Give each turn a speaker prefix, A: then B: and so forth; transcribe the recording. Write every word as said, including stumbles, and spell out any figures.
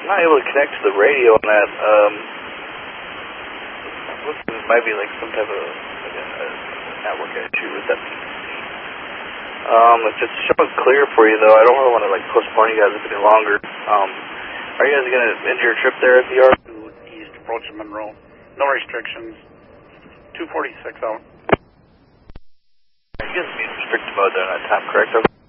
A: I'm not able to connect to the radio on that. Um, looks like it might be like some type of like a, a network issue with that. Um, if it's showing clear for you, though, I don't really want to like postpone you guys a bit longer. Um, are you guys going to end your trip there at the yard?
B: East, approaching Monroe. No restrictions. two forty-six out.
A: You guys be in restricted mode there in that time, correct?